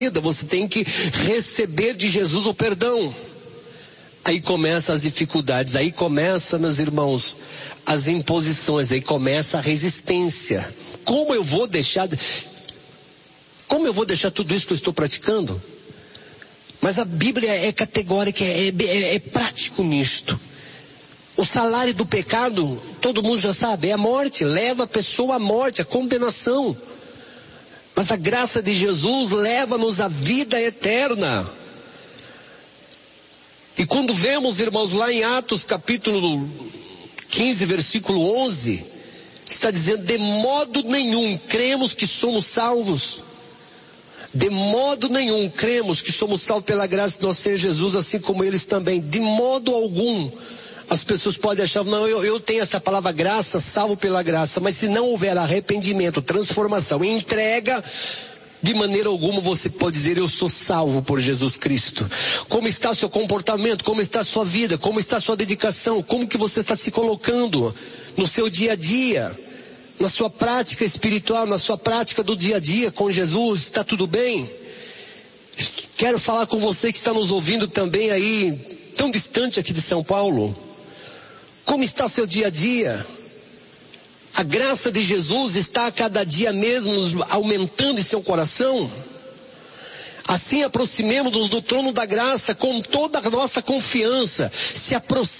você tem que receber de Jesus o perdão. Aí começam as dificuldades, aí começa, meus irmãos, as imposições, aí começa a resistência. Como eu vou deixar tudo isso que eu estou praticando? Mas a Bíblia é categórica, é prático nisto. O salário do pecado, todo mundo já sabe, é a morte, leva a pessoa à morte, à condenação. Mas a graça de Jesus leva-nos à vida eterna. E quando vemos, irmãos, lá em Atos capítulo 15, versículo 11, está dizendo: de modo nenhum cremos que somos salvos. De modo nenhum cremos que somos salvos pela graça de nosso Senhor Jesus, assim como eles também. De modo algum. As pessoas podem achar, não, eu tenho essa palavra graça, salvo pela graça, mas se não houver arrependimento, transformação, entrega, de maneira alguma você pode dizer: eu sou salvo por Jesus Cristo. Como está seu comportamento? Como está a sua vida? Como está a sua dedicação? Como que você está se colocando no seu dia a dia? Na sua prática espiritual, na sua prática do dia a dia com Jesus, está tudo bem? Quero falar com você que está nos ouvindo também aí, tão distante aqui de São Paulo. Como está seu dia a dia? A graça de Jesus está a cada dia mesmo aumentando em seu coração? Assim aproximemo-nos do trono da graça com toda a nossa confiança. Se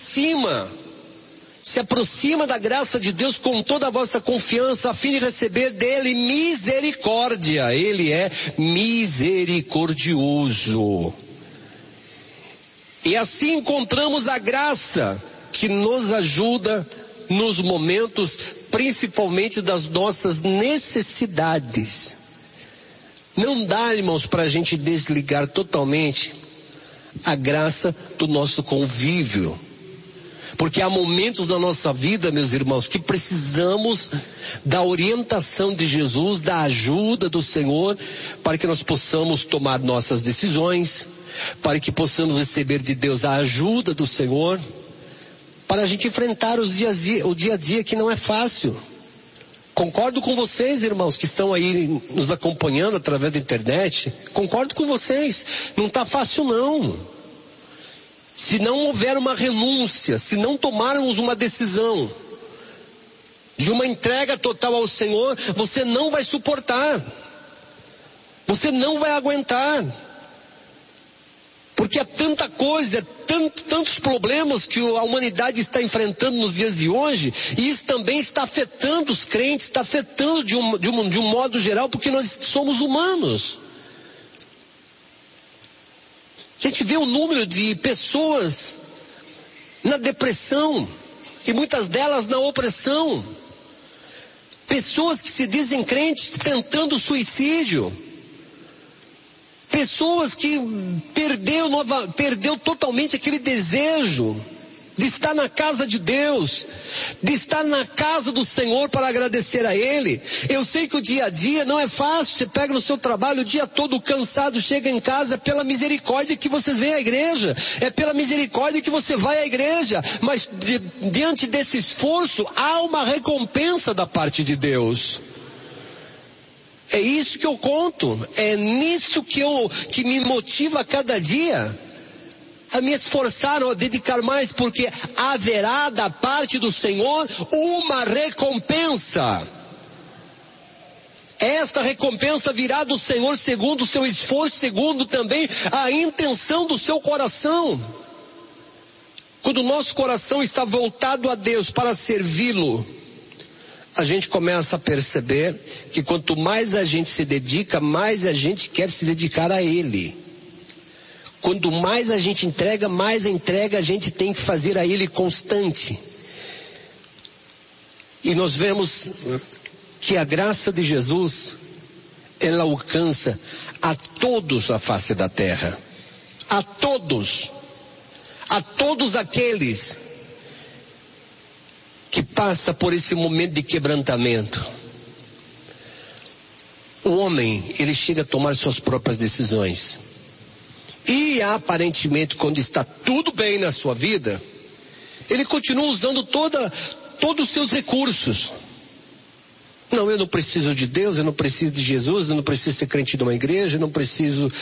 aproxima da graça de Deus com toda a vossa confiança, a fim de receber dele misericórdia. Ele é misericordioso. E assim encontramos a graça que nos ajuda nos momentos, principalmente das nossas necessidades. Não dá, irmãos, para a gente desligar totalmente a graça do nosso convívio. Porque há momentos na nossa vida, meus irmãos, que precisamos da orientação de Jesus, da ajuda do Senhor, para que nós possamos tomar nossas decisões, para que possamos receber de Deus a ajuda do Senhor, para a gente enfrentar o dia a dia que não é fácil. Concordo com vocês, irmãos, que estão aí nos acompanhando através da internet. Concordo com vocês. Não está fácil, não. Se não houver uma renúncia, se não tomarmos uma decisão de uma entrega total ao Senhor, você não vai suportar. Você não vai aguentar. Porque é tanta coisa, tantos problemas que a humanidade está enfrentando nos dias de hoje, e isso também está afetando os crentes, está afetando de um modo geral, porque nós somos humanos. A gente vê o número de pessoas na depressão, e muitas delas na opressão. Pessoas que se dizem crentes tentando suicídio. Pessoas que perdeu totalmente aquele desejo de estar na casa de Deus, de estar na casa do Senhor para agradecer a Ele. Eu sei que o dia a dia não é fácil, você pega no seu trabalho o dia todo cansado, chega em casa, é pela misericórdia que vocês vêm à igreja, é pela misericórdia que você vai à igreja, mas diante desse esforço há uma recompensa da parte de Deus. É isso que eu conto, é nisso que me motiva a cada dia a me esforçar, a dedicar mais, porque haverá da parte do Senhor uma recompensa. Esta recompensa virá do Senhor segundo o seu esforço, segundo também a intenção do seu coração. Quando o nosso coração está voltado a Deus para servi-lo, a gente começa a perceber que quanto mais a gente se dedica, mais a gente quer se dedicar a Ele. Quanto mais a gente entrega, mais a entrega a gente tem que fazer a Ele constante. E nós vemos que a graça de Jesus, ela alcança a todos a face da terra. A todos aqueles que passa por esse momento de quebrantamento. O homem, ele chega a tomar suas próprias decisões. E aparentemente, quando está tudo bem na sua vida, ele continua usando todos os seus recursos. Não, eu não preciso de Deus, eu não preciso de Jesus, eu não preciso ser crente de uma igreja, eu não preciso